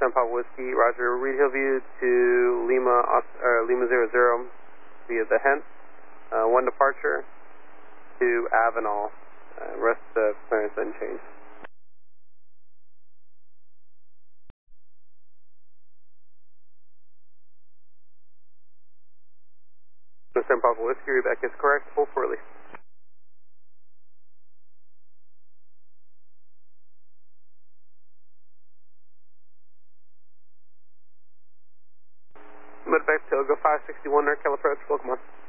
November Papa Whiskey, Roger, Reed Hillview to Lima 00 via the Hent. One departure to Avenal. Rest of clearance unchanged. November Papa Whiskey, Rebecca is correct, full for release. Medback Togo 561, North Cal approach, welcome on.